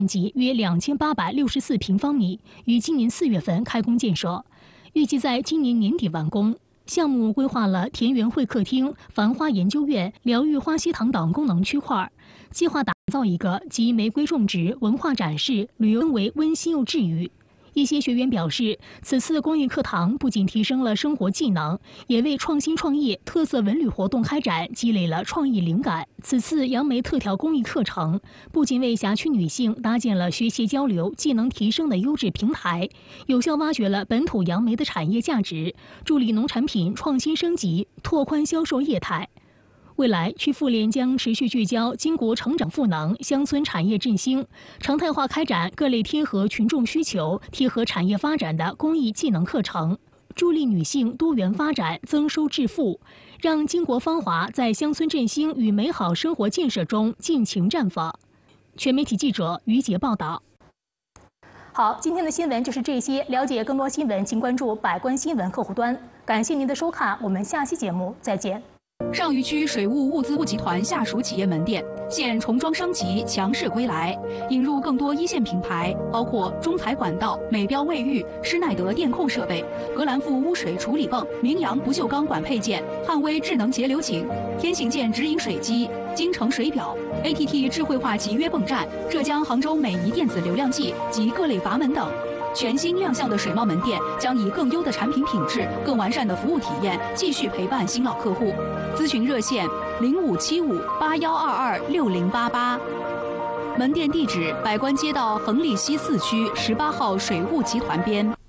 面积约2864平方米，于今年4月份开工建设，预计在今年年底完工。项目规划了田园会客厅、繁花研究院、疗愈花溪塘等功能区块，计划打造一个集玫瑰种植、文化展示、旅游氛围温馨又治愈。一些学员表示，此次公益课堂不仅提升了生活技能，也为创新创业、特色文旅活动开展积累了创意灵感。此次杨梅特调公益课程不仅为辖区女性搭建了学习交流、技能提升的优质平台，有效挖掘了本土杨梅的产业价值，助力农产品创新升级，拓宽销售业态。未来，区妇联将持续聚焦经国成长赋能、乡村产业振兴，常态化开展各类贴合群众需求、贴合产业发展的公益技能课程，助力女性多元发展、增收致富，让经国芳华在乡村振兴与美好生活建设中尽情绽放。全媒体记者于杰报道。好，今天的新闻就是这些。了解更多新闻，请关注百官新闻客户端。感谢您的收看，我们下期节目再见。 上虞区水务物资物集团下属企业门店现重装升级，强势归来，引入更多一线品牌，包括中材管道、美标卫浴、施耐德电控设备、格兰富污水处理泵、明阳不锈钢管配件、汉威智能节流井、天行健直饮水机、京城水表、ATT 智慧化集约泵站、浙江杭州美仪电子流量计及各类阀门等。全新亮相的水贸门店将以更优的产品品质、更完善的服务体验，继续陪伴新老客户。咨询热线：057581226088。门店地址：百官街道恒利西4区18号水务集团边。